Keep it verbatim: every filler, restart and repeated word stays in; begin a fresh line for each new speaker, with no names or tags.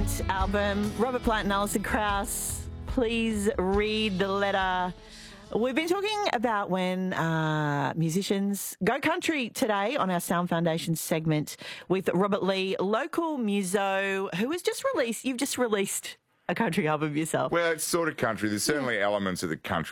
Plant album. Robert Plant and Alison Krauss, please read the letter. We've been talking about when uh, musicians go country today on our Sound Foundation segment with Robert Lee, local muso, who has just released, you've just released a country album yourself.
Well, it's sort of country. There's certainly elements of the country